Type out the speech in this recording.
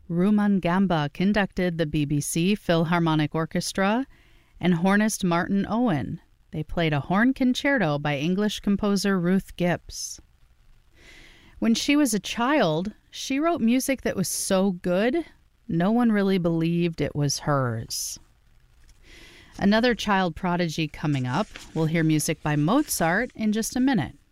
Rumangamba conducted the BBC Philharmonic Orchestra, and hornist Martin Owen. They played a horn concerto by English composer Ruth Gibbs. When she was a child, she wrote music that was so good, no one really believed it was hers. Another child prodigy coming up. We'll hear music by Mozart in just a minute.